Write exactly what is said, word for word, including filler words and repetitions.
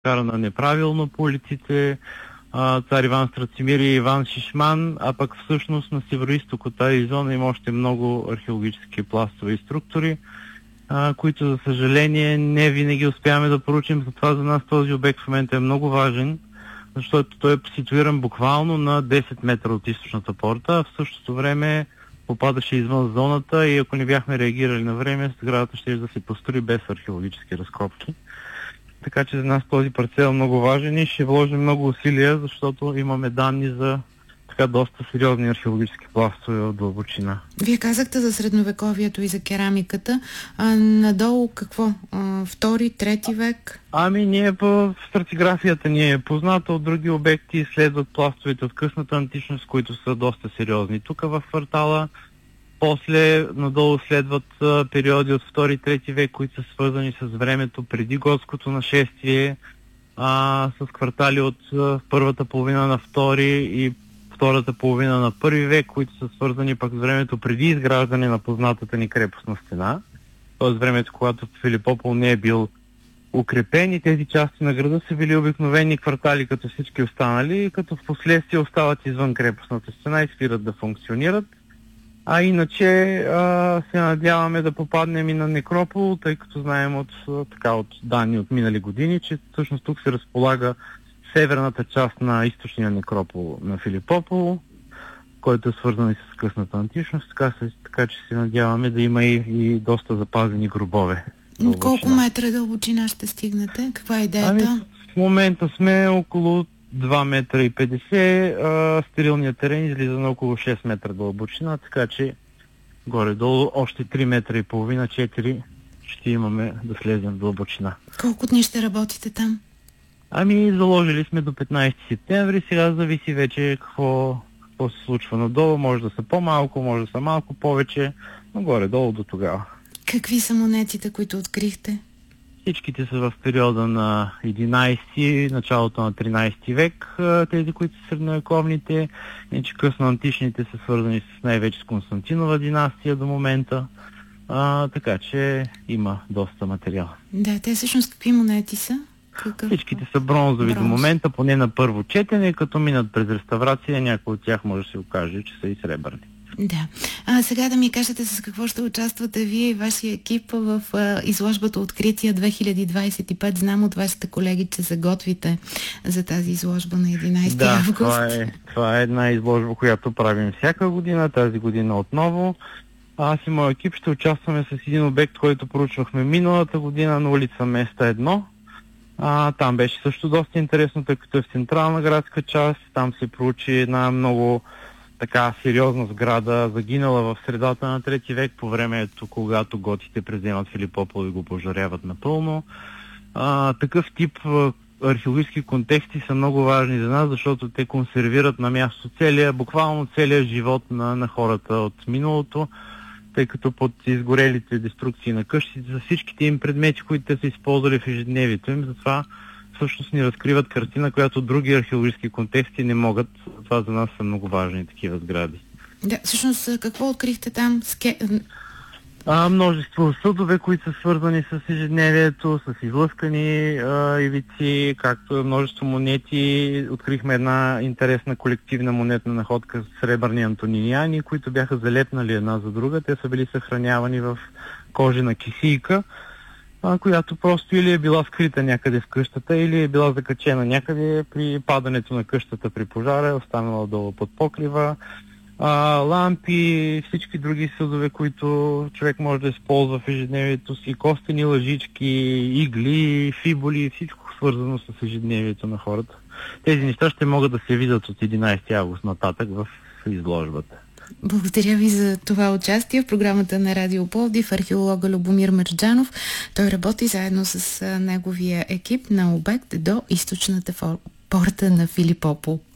карана неправилно по улиците, цар Иван Страцимир и Иван Шишман, а пък всъщност на североизток от тази зона има още много археологически пластове и структури, а, които за съжаление не винаги успяваме да проучим. Затова за нас този обект в момента е много важен, защото той е ситуиран буквално на десет метра от източната порта, а в същото време попадаше извън зоната и ако не бяхме реагирали на време, сградата ще да се построи без археологически разкопки. Така че за нас този парцел е много важен и ще вложим много усилия, защото имаме данни за така доста сериозни археологически пластове от дълбочина. Вие казахте за средновековието и за керамиката. А надолу какво? А, втори, трети век? Ами ние по стратиграфията ни е позната от други обекти, следват пластовете от късната античност, които са доста сериозни. Тук в квартала, после надолу следват а, периоди от втори и трети век, които са свързани с времето преди готското нашествие, а, с квартали от а, първата половина на втори и втората половина на първи век, които са свързани пък с времето преди изграждане на познатата ни крепостна стена. Т.е. времето, когато Филипопол не е бил укрепен и тези части на града са били обикновени квартали като всички останали, като в последствие остават извън крепостната стена и спират да функционират. А иначе а, се надяваме да попаднем и на Некропол, тъй като знаем от, така, от данни от минали години, че всъщност тук се разполага северната част на източния некропол на Филипопол, който е свързан и с късната античност, така, така че се надяваме да има и, и доста запазени гробове. Дълбочина. Колко метра дълбочина ще стигнете? Каква е идеята? Ами, в момента сме около два метра и петдесет, а стерилният терен излиза на около шест метра дълбочина, така че горе-долу още три метра и половина, четири ще имаме да слезем в дълбочина. Колко дни ще работите там? Ами, заложили сме до петнайсети септември, сега зависи вече какво, какво се случва надолу, може да са по-малко, може да са малко повече, но горе-долу до тогава. Какви са монетите, които открихте? Всичките са в периода на единайсети, началото на тринайсети век, тези, които са средновековните, иначе късно античните са свързани с най-вече с Константинова династия до момента, а, така че има доста материал. Да, те всъщност какви монети са? Какъв? Всичките са бронзови Бронз. До момента, поне на първо четене, като минат през реставрация, някои от тях може да се окаже, че са и сребърни. Да. А сега да ми кажете с какво ще участвате вие и вашия екип в а, изложбата Открития две хиляди двайсет и пет. Знам от вашите колеги, че се готвите за тази изложба на единайсети август. Да, това е, това е една изложба, която правим всяка година, тази година отново. Аз и моят екип ще участваме с един обект, който проучвахме миналата година на улица Места едно. А, там беше също доста интересно, тъй като е в централна градска част. Там се проучи една много така сериозна сграда, загинала в средата на трети век, по времето, когато готите преземат Филипопол и го пожаряват напълно. А, такъв тип а, археологически контексти са много важни за нас, защото те консервират на място целия, буквално целия живот на, на хората от миналото, тъй като под изгорелите деструкции на къщите за всичките им предмети, които те са използвали в ежедневието им, затова всъщност ни разкриват картина, която други археологически контексти не могат. Това за нас са много важни такива сгради. Да, всъщност какво открихте там? Ске... А, множество съдове, които са свързани с ежедневието, с излъскани а, ивици, както и множество монети. Открихме една интересна колективна монетна находка с сребърни антониняни, които бяха залепнали една за друга. Те са били съхранявани в кожена кисийка, а, която просто или е била скрита някъде в къщата, или е била закачена някъде при падането на къщата при пожара, е останала долу под покрива. А, лампи, всички други съдове, които човек може да използва в ежедневието си, костени лъжички, игли, фиболи, всичко свързано с ежедневието на хората. Тези неща ще могат да се видят от единайсети август нататък в изложбата. Благодаря ви за това участие в програмата на Радио Пловдив. Археолога Любомир Мерджанов. Той работи заедно с неговия екип на обект до източната порта на Филипопол.